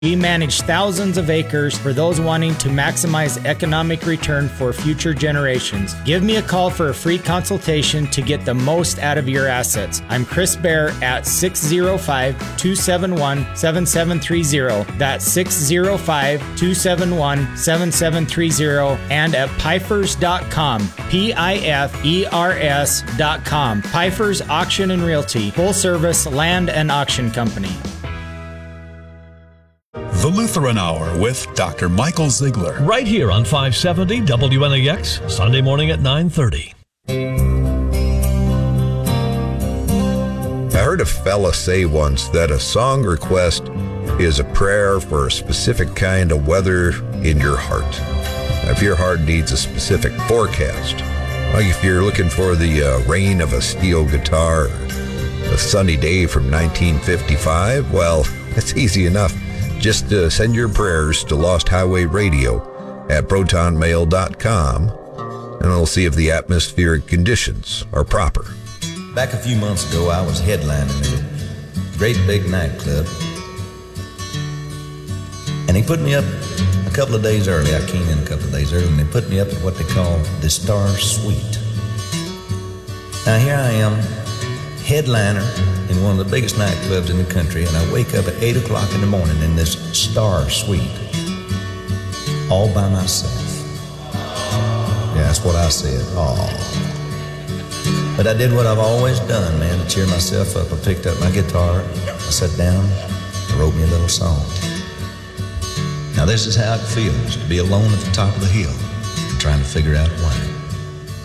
We manage thousands of acres for those wanting to maximize economic return for future generations. Give me a call for a free consultation to get the most out of your assets. I'm Chris Bear at 605-271-7730. That's 605-271-7730 and at Pifers.com. Pifers.com. Pifers Auction and Realty, full service land and auction company. The Lutheran Hour with Dr. Michael Ziegler. Right here on 570 WNAX, Sunday morning at 9:30. I heard a fella say once that a song request is a prayer for a specific kind of weather in your heart. If your heart needs a specific forecast, like if you're looking for the rain of a steel guitar, a sunny day from 1955, well, it's easy enough. Just send your prayers to Lost Highway Radio at protonmail.com, and we'll see if the atmospheric conditions are proper. Back a few months ago, I was headlining at a great big nightclub, and he put me up a couple of days early. I came in a couple of days early, and they put me up at what they call the Star Suite. Now here I am, headliner in one of the biggest nightclubs in the country, and I wake up at 8 o'clock in the morning in this Star Suite, all by myself. Yeah, that's what I said, all. But I did what I've always done, man, to cheer myself up. I picked up my guitar, I sat down, I wrote me a little song. Now this is how it feels to be alone at the top of the hill, trying to figure out why.